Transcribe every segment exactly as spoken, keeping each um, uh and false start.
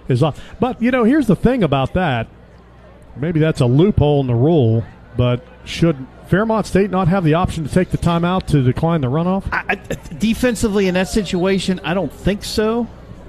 is off. But, you know, here's the thing about that. Maybe that's a loophole in the rule, but should Fairmont State not have the option to take the timeout to decline the runoff? I, I, defensively in that situation, I don't think so.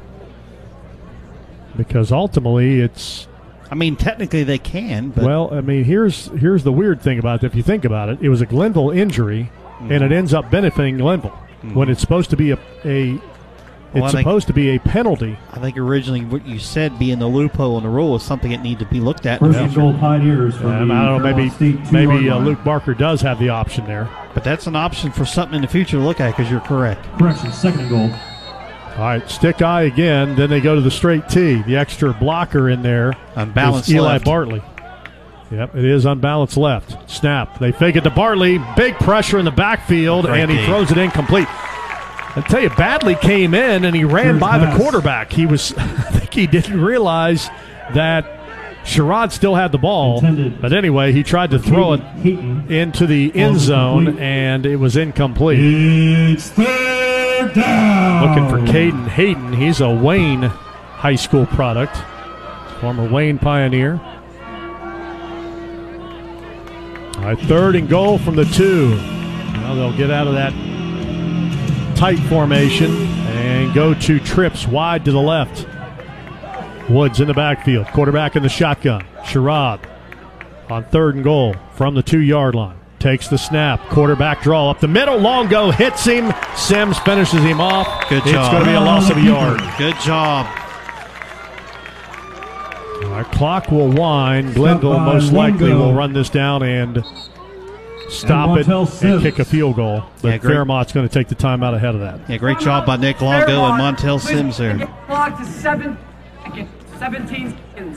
Because ultimately it's... I mean, technically they can. But well, I mean, here's here's the weird thing about it. If you think about it, it was a Glenville injury, mm-hmm. and it ends up benefiting Glenville mm-hmm. when it's supposed to be a, a well, it's think, supposed to be a penalty. I think originally what you said being the loophole in the rule is something that needed to be looked at. First and goal Pioneers. Yeah, I don't know, maybe maybe uh, Luke Barker does have the option there. But that's an option for something in the future to look at because you're correct. Correction, second and goal. All right, stick eye again. Then they go to the straight tee. The extra blocker in there. Unbalanced Eli left. Bartley. Yep, it is unbalanced left. Snap. They fake it to Bartley. Big pressure in the backfield, Great and he game. throws it incomplete. I tell you, Badley came in and he ran Here's by pass. the quarterback. He was, I think he didn't realize that Sherrod still had the ball. Intended. But anyway, he tried to throw it Hayton. into the end zone, complete. and it was incomplete. It's third down. Looking for Caden Hayden. He's a Wayne High School product. Former Wayne Pioneer. All right, third and goal from the two. Now they'll get out of that tight formation and go to trips wide to the left. Woods in the backfield. Quarterback in the shotgun. Sherrod on third and goal from the two-yard line. Takes the snap. Quarterback draw up the middle. Long go hits him. Sims finishes him off. Good It's job. going to be a loss of a yard. Good job. Our clock will wind. Glenville Stop by most likely Longo. will run this down and stop And it Montel and Sims. kick a field goal. But Yeah, great. Fairmont's going to take the timeout ahead of that. Yeah, great job by Nick Longo and Montel Sims there. Clock to seven. seventeen seconds.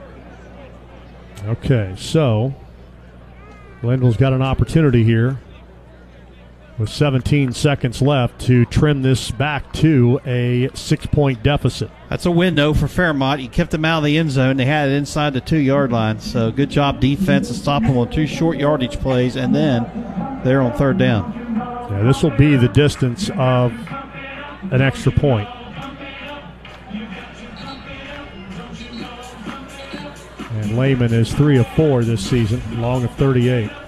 Okay, so Glenville's got an opportunity here with seventeen seconds left to trim this back to a six-point deficit. That's a window for Fairmont. You kept them out of the end zone. They had it inside the two-yard line. So good job defense to stop them on two short yardage plays, and then they're on third down. Yeah, this will be the distance of an extra point. And Lehman is three of four this season, long of thirty-eight.